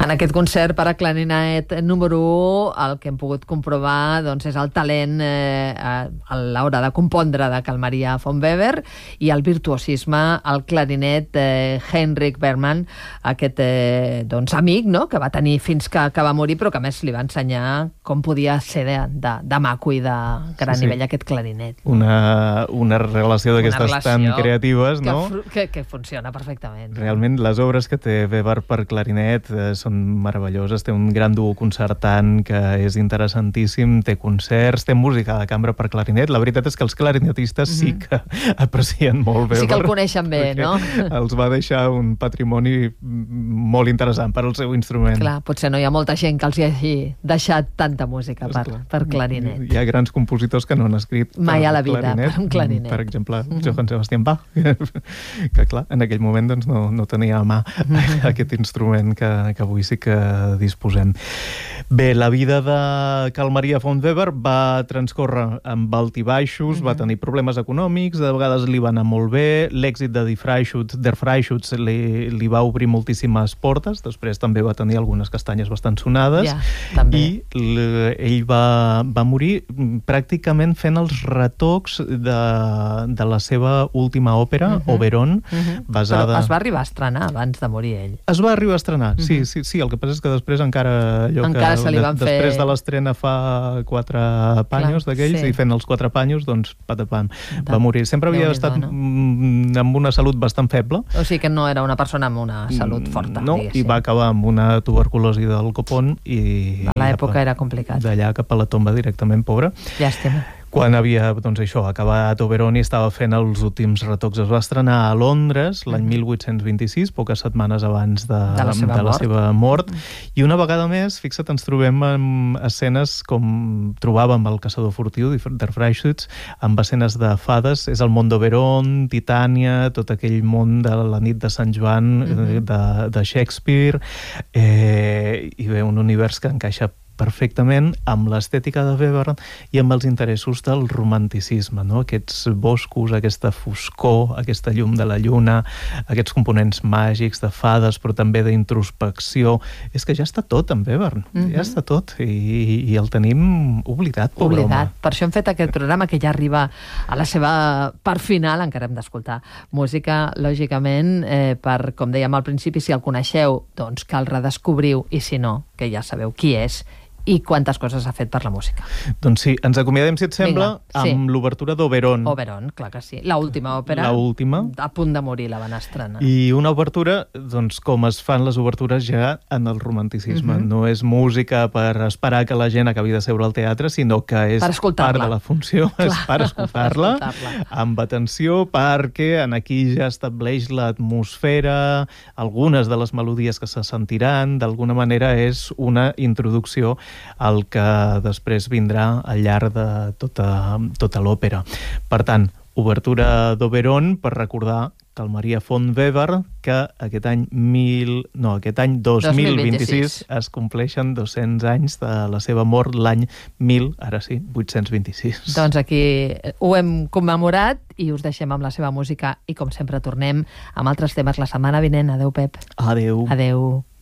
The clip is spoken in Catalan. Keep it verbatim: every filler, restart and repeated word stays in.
En aquest concert per a clarinet número u, el que hem pogut comprovar doncs, és el talent eh, a l'hora de compondre de Carl Maria von Weber i el virtuosisme al clarinet eh, Heinrich Bergmann, aquest eh, doncs, amic, no?, que va tenir fins que, que va morir, però que a més li va ensenyar com podia ser de, de, de maco i de gran sí, sí. nivell aquest clarinet. Una, una relació d'aquestes tan creatives, no? Que, que, que funciona perfectament. Realment, les obres que té Weber per clarinet eh, són meravelloses. Té un gran duo concertant que és interessantíssim, té concerts, té música de cambra per clarinet. La veritat és que els clarinetistes mm-hmm. sí que aprecien molt Weber. Sí que el coneixen bé, no? Els va deixar un patrimoni molt interessant per al seu instrument. Clar, potser no hi ha molta gent que els hi hagi deixat tanta música per, per clarinet. Hi ha grans compositors que no han escrit mai a la vida clarinet. Per un clarinet. Per exemple, mm-hmm. Johann Sebastian Bach, que clar, en aquell moment doncs, no, no tenia a mà mm-hmm. aquest instrument que, que avui sí que disposem. Bé, la vida de Carl Maria von Weber va transcórrer amb altibaixos, mm-hmm. va tenir problemes econòmics, de vegades li va anar molt bé, l'èxit de Die Freischütz, Der Freischütz li, li va obrir moltíssimes portes, després també va tenir algunes castanyes bastant sonades, ja, també. I ell va, va morir pràcticament fent els retocs de, de la seva última òpera, mm-hmm. Oberon, mm-hmm. basada... Però es va arribar a estrenar abans de morir ell. Es va arribar a estrenar, mm-hmm. sí, sí, sí, el que passa és que després encara allò encara que se li van de, després fer... de l'estrena fa quatre panyos d'aquells sí. i fent els quatre panyos, doncs patapam, de... va morir. Sempre havia estat no? amb una salut bastant feble. O sigui que no era una persona amb una salut forta. No, diguéssim. I va acabar amb una tuberculosi del copón i... A l'època era complicat. D'allà cap a la tomba directament, pobre. Llàstima. Quan havia, doncs això, acabat Oberon i estava fent els últims retocs. Es va estrenar a Londres l'any mil vuit-cents vint-i-sis, poques setmanes abans de, de, la, seva de la mort. seva mort. I una vegada més, fixa't, ens trobem amb escenes com trobàvem el Caçador furtiu, Der Freischütz, amb escenes de fades. És el món d'Oberon, Titània, tot aquell món de la nit de Sant Joan, mm-hmm. de, de Shakespeare, eh, i bé, un univers que encaixa perfectament amb l'estètica de Weber i amb els interessos del romanticisme, no? Aquests boscos, aquesta foscor, aquesta llum de la lluna, aquests components màgics de fades, però també d'introspecció. És que ja està tot en Weber, mm-hmm. ja està tot, i, i el tenim oblidat, pobre oblidat. home. Per això hem fet aquest programa que ja arriba a la seva part final, encara hem d'escoltar música, lògicament, eh, per, com dèiem al principi, si el coneixeu, doncs que el redescobriu, i si no, que ja sabeu qui és, i quantes coses ha fet per la música. Doncs sí, ens acomiadem, si et sembla, Vinga, sí. amb l'obertura d'Oberon. Oberon, clar que sí. L'última òpera. L'última. A punt de morir la van estrenar. I una obertura, doncs, com es fan les obertures ja en el romanticisme. Mm-hmm. No és música per esperar que la gent acabi de seure al teatre, sinó que és part de la funció, clar. És per escoltar-la, escoltar-la amb atenció, perquè en aquí ja estableix l'atmosfera, algunes de les melodies que se sentiran, d'alguna manera és una introducció el que després vindrà al llarg de tota, tota l'òpera. Per tant, obertura d'Oberon per recordar Carl Maria von Weber, que aquest any, mil, no, aquest any dos mil vint-i-sis es compleixen dos-cents anys de la seva mort, l'any mil, ara sí, vuit-cents vint-i-sis. Doncs aquí ho hem commemorat i us deixem amb la seva música i com sempre tornem amb altres temes la setmana vinent. Adéu, Pep. Adéu. Adéu.